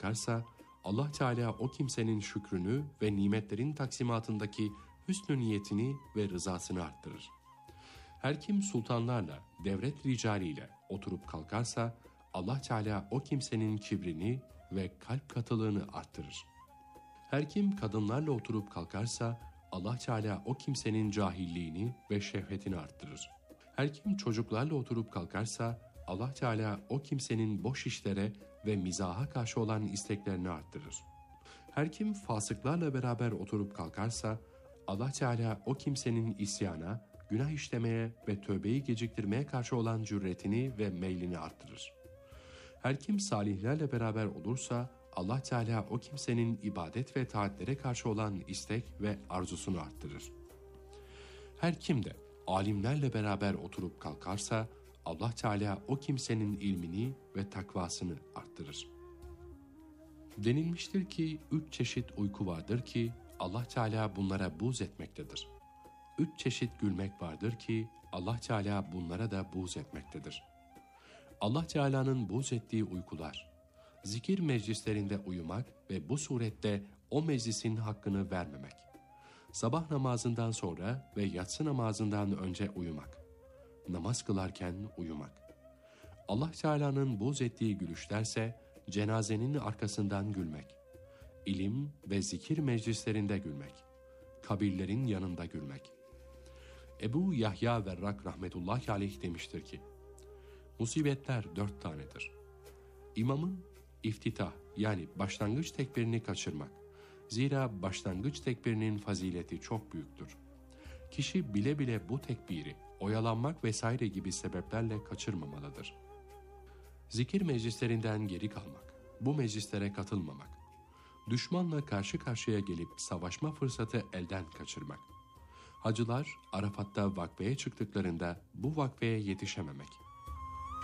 kalkarsa, Allah Teala o kimsenin şükrünü ve nimetlerin taksimatındaki hüsnü niyetini ve rızasını arttırır. Her kim sultanlarla, devlet ricaliyle oturup kalkarsa, Allah Teala o kimsenin kibrini ve kalp katılığını arttırır. Her kim kadınlarla oturup kalkarsa, Allah Teala o kimsenin cahilliğini ve şehvetini arttırır. Her kim çocuklarla oturup kalkarsa, Allah Teala o kimsenin boş işlere ve mizaha karşı olan isteklerini arttırır. Her kim fasıklarla beraber oturup kalkarsa, Allah Teala o kimsenin isyana, günah işlemeye ve tövbeyi geciktirmeye karşı olan cüretini ve meylini arttırır. Her kim salihlerle beraber olursa, Allah Teala o kimsenin ibadet ve taatlere karşı olan istek ve arzusunu arttırır. Her kim de alimlerle beraber oturup kalkarsa, Allah Teala o kimsenin ilmini ve takvasını arttırır. Denilmiştir ki 3 çeşit uyku vardır ki Allah Teala bunlara buğz etmektedir. 3 çeşit gülmek vardır ki Allah Teala bunlara da buğz etmektedir. Allah Teala'nın buğz ettiği uykular, zikir meclislerinde uyumak ve bu surette o meclisin hakkını vermemek, sabah namazından sonra ve yatsı namazından önce uyumak, namaz kılarken uyumak. Allah Teala'nın buğz ettiği gülüşlerse cenazenin arkasından gülmek, ilim ve zikir meclislerinde gülmek, kabirlerin yanında gülmek. Ebu Yahya Verrak rahmetullahi aleyh demiştir ki, musibetler 4 tanedir. İmamın iftitah yani başlangıç tekbirini kaçırmak. Zira başlangıç tekbirinin fazileti çok büyüktür. Kişi bile bile bu tekbiri oyalanmak vesaire gibi sebeplerle kaçırmamalıdır. Zikir meclislerinden geri kalmak, bu meclislere katılmamak, düşmanla karşı karşıya gelip savaşma fırsatı elden kaçırmak, hacılar Arafat'ta vakfeye çıktıklarında bu vakfeye yetişememek,